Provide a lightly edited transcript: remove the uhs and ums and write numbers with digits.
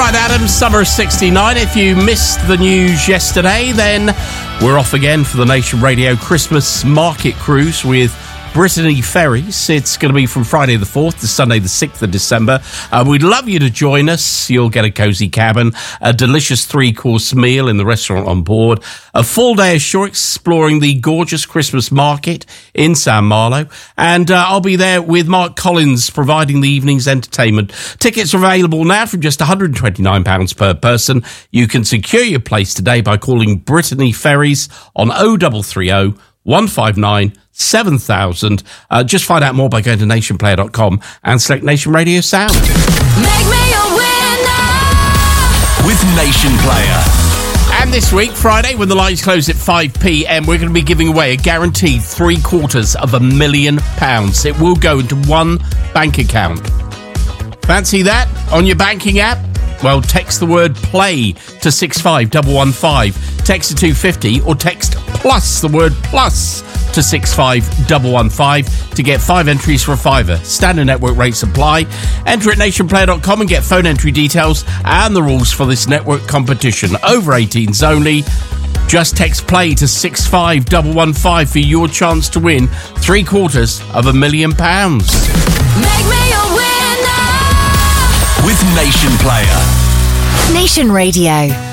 Bryan Adams, Summer of 69. If you missed the news yesterday, then we're off again for the Nation Radio Christmas Market Cruise with Brittany Ferries. It's going to be from Friday the 4th to Sunday the 6th of December. We'd love you to join us. You'll get a cosy cabin, a delicious 3-course meal in the restaurant on board, a full day ashore exploring the gorgeous Christmas market in San Marlo, and I'll be there with Mark Collins providing the evening's entertainment. Tickets are available now from just £129 per person. You can secure your place today by calling Brittany Ferries on 0330 159 7000. Just find out more by going to nationplayer.com and select Nation Radio Sound. Make me a winner with Nation Player. And this week, Friday, when the lines close at 5 p.m, we're going to be giving away a guaranteed £750,000. It will go into one bank account. Fancy that on your banking app? Well, text the word play to 65115, text to 250, or text plus the word plus to 65115 to get 5 entries for a £5. Standard network rates apply. Enter at nationplayer.com and get phone entry details and the rules for this network competition. Over 18s only. Just text play to 65115 for your chance to win £750,000. Make me a winner with Nation Player. Nation Radio.